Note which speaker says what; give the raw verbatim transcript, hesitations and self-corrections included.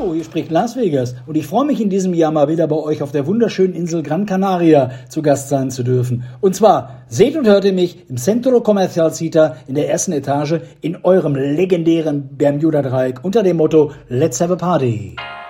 Speaker 1: Hallo, hier spricht Las Vegas und ich freue mich in diesem Jahr mal wieder bei euch auf der wunderschönen Insel Gran Canaria zu Gast sein zu dürfen. Und zwar seht und hört ihr mich im Centro Comercial Cita in der ersten Etage in eurem legendären Bermuda-Dreieck unter dem Motto Let's have a party.